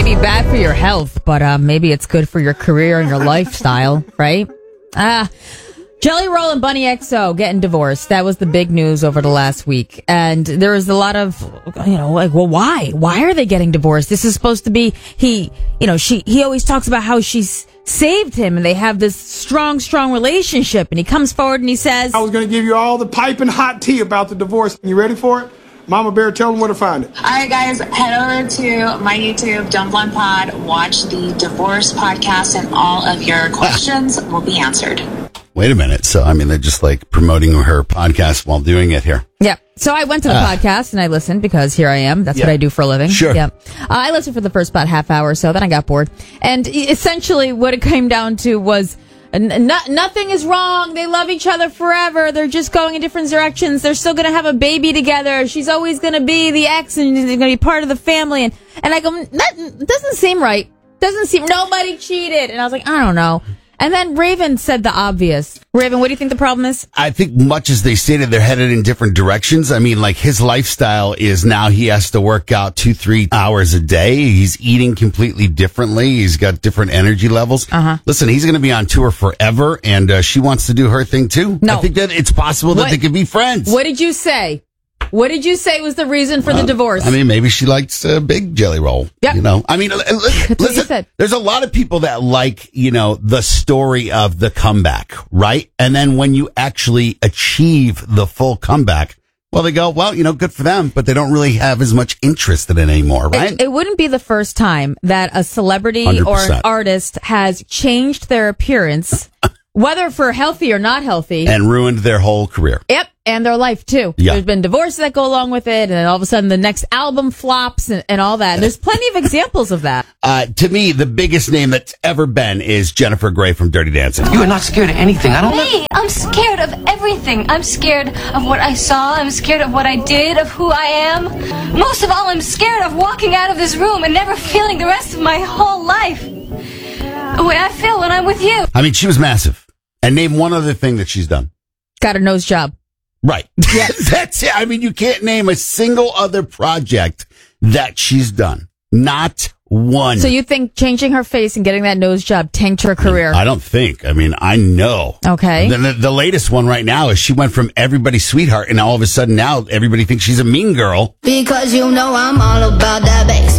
be bad for your health, but maybe it's good for your career and your lifestyle, right? Jelly Roll and Bunny XO getting divorced. That was the big news over the last week. And there was a lot of, well, why? Why are they getting divorced? This is supposed to be, he always talks about how she's saved him and they have this strong relationship. And he comes forward and he says, I was going to give you all the piping hot tea about the divorce. You ready for it? Mama Bear, tell them where to find it. All right, guys, head over to my YouTube, Dumb Blonde Pod. Watch the divorce podcast and all of your questions will be answered. Wait a minute. So, they're just like promoting her podcast while doing it here. Yeah. So I went to the podcast and I listened because here I am. That's what I do for a living. Sure. Yeah. I listened for the first about half hour or so. Then I got bored. And essentially what it came down to was nothing is wrong. They love each other forever. They're just going in different directions. They're still going to have a baby together. She's always going to be the ex and she's going to be part of the family. And I go, that doesn't seem right. Nobody cheated. And I was like, I don't know. And then Raven said the obvious. Raven, what do you think the problem is? I think much as they stated, they're headed in different directions. His lifestyle is now he has to work out 2-3 hours a day. He's eating completely differently. He's got different energy levels. Listen, he's going to be on tour forever, and she wants to do her thing too. No. I think that it's possible that they could be friends. What did you say? What did you say was the reason for the divorce? Maybe she likes Big Jelly Roll. Yep. Listen, there's a lot of people that like, the story of the comeback, right? And then when you actually achieve the full comeback, well, they go, good for them, but they don't really have as much interest in it anymore, right? It wouldn't be the first time that a celebrity 100%. or an artist has changed their appearance, whether for healthy or not healthy. And ruined their whole career. Yep. And their life, too. Yeah. There's been divorces that go along with it, and then all of a sudden the next album flops and all that. And there's plenty of examples of that. To me, the biggest name that's ever been is Jennifer Grey from Dirty Dancing. You are not scared of anything. I don't know. Hey, I'm scared of everything. I'm scared of what I saw. I'm scared of what I did, of who I am. Most of all, I'm scared of walking out of this room and never feeling the rest of my whole life the way I feel when I'm with you. She was massive. And name one other thing that she's done. Got a nose job. Right. Yeah. That's it. You can't name a single other project that she's done. Not one. So you think changing her face and getting that nose job tanked her career? I don't think. I know. Okay. The latest one right now is she went from everybody's sweetheart, and all of a sudden now everybody thinks she's a mean girl. Because I'm all about that bass,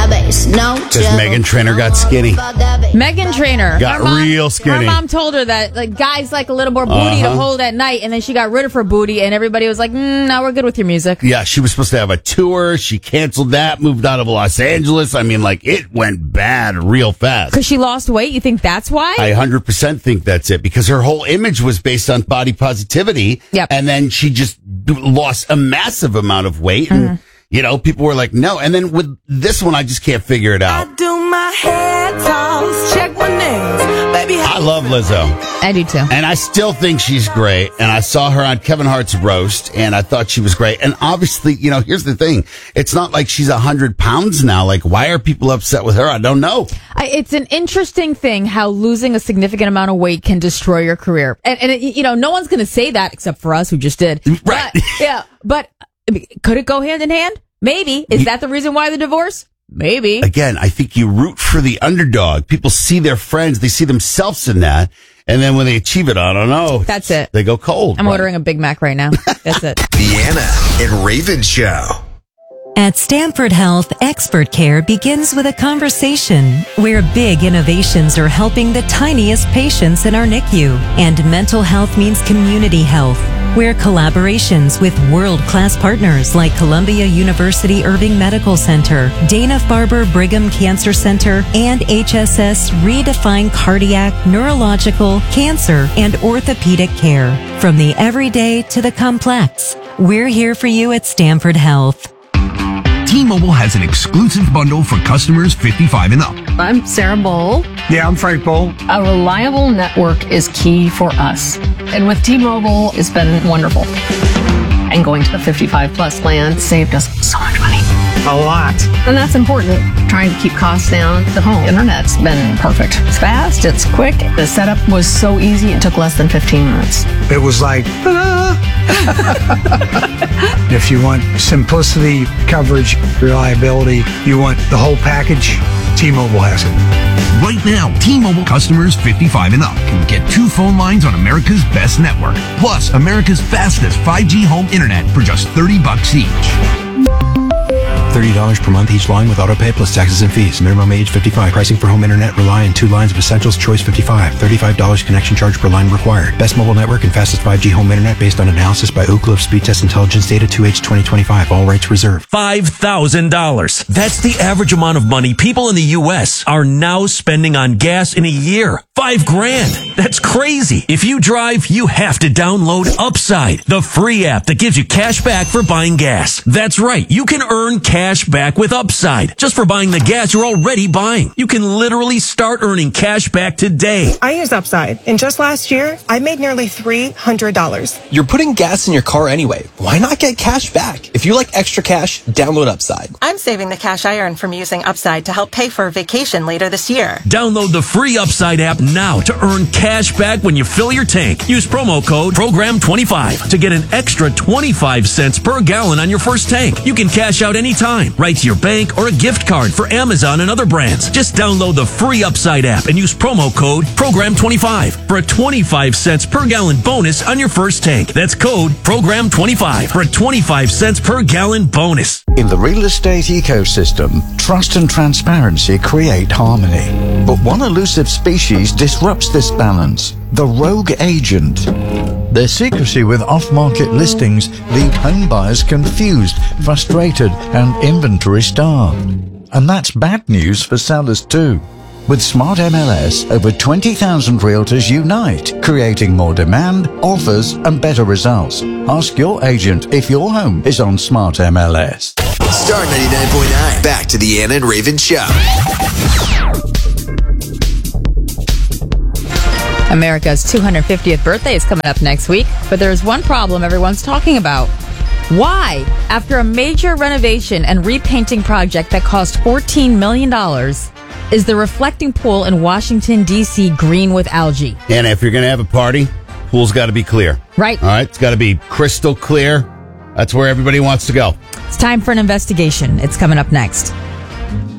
no. Because Meghan Trainor got skinny. Meghan Trainor got real skinny. Her mom told her that guys like a little more booty to hold at night, and then she got rid of her booty, and everybody was like, "No, we're good with your music." Yeah, she was supposed to have a tour. She canceled that, moved out of Los Angeles. It went bad real fast. Because she lost weight? You think that's why? I 100% think that's it, because her whole image was based on body positivity. Yep. And then she just lost a massive amount of weight. And, people were like, no. And then with this one, I just can't figure it out. I do my head toss, check my nails. Baby, I love Lizzo. I do too. And I still think she's great. And I saw her on Kevin Hart's roast, and I thought she was great. And obviously, here's the thing. It's not like she's 100 pounds now. Why are people upset with her? I don't know. It's an interesting thing how losing a significant amount of weight can destroy your career. And no one's going to say that except for us who just did. Right. But could it go hand in hand? Maybe. Is that the reason why the divorce? Maybe. Again, I think you root for the underdog. People see their friends. They see themselves in that. And then when they achieve it, I don't know. That's it. They go cold. I'm ordering a Big Mac right now. That's it. Deanna and Raven Show. At Stanford Health, expert care begins with a conversation where big innovations are helping the tiniest patients in our NICU. And mental health means community health, where collaborations with world-class partners like Columbia University Irving Medical Center, Dana-Farber Brigham Cancer Center, and HSS redefine cardiac, neurological, cancer, and orthopedic care. From the everyday to the complex, we're here for you at Stanford Health. T-Mobile has an exclusive bundle for customers 55 and up. I'm Sarah Bowl. Yeah, I'm Frank Bowl. A reliable network is key for us. And with T-Mobile, it's been wonderful. And going to the 55 plus plan saved us so much money. A lot. And that's important. Trying to keep costs down. The home internet's been perfect. It's fast, it's quick. The setup was so easy, it took less than 15 minutes. It was like, If you want simplicity, coverage, reliability, you want the whole package, T-Mobile has it. Right now, T-Mobile customers 55 and up can get 2 phone lines on America's best network, plus America's fastest 5G home internet for just $30 each. $30 per month each line with autopay plus taxes and fees. Minimum age 55. Pricing for home internet rely on 2 lines of essentials. Choice 55. $35 connection charge per line required. Best mobile network and fastest 5G home internet based on analysis by Ookla of Speed Test Intelligence data 2H 2025. All rights reserved. $5,000. That's the average amount of money people in the U.S. are now spending on gas in a year. $5,000. That's crazy. If you drive, you have to download Upside, the free app that gives you cash back for buying gas. That's right. You can earn cash back with Upside just for buying the gas you're already buying. You can literally start earning cash back today. I use Upside, and just last year, I made nearly $300. You're putting gas in your car anyway. Why not get cash back? If you like extra cash, download Upside. I'm saving the cash I earn from using Upside to help pay for a vacation later this year. Download the free Upside app now to earn cash back when you fill your tank. Use promo code PROGRAM25 to get an extra 25 cents per gallon on your first tank. You can cash out anytime, right to your bank or a gift card for Amazon and other brands. Just download the free Upside app and use promo code PROGRAM25 for a 25 cents per gallon bonus on your first tank. That's code PROGRAM25 for a 25 cents per gallon bonus. In the real estate ecosystem, trust and transparency create harmony. But one elusive species disrupts this balance: the rogue agent. Their secrecy with off-market listings leave home buyers confused, frustrated, and inventory-starved. And that's bad news for sellers too. With Smart MLS, over 20,000 realtors unite, creating more demand, offers, and better results. Ask your agent if your home is on Smart MLS. Star 99.9. Back to the Ann and Raven Show. America's 250th birthday is coming up next week, but there's one problem everyone's talking about. Why, after a major renovation and repainting project that cost $14 million, is the reflecting pool in Washington, D.C. green with algae? And if you're going to have a party, pool's got to be clear. Right. All right, it's got to be crystal clear. That's where everybody wants to go. It's time for an investigation. It's coming up next.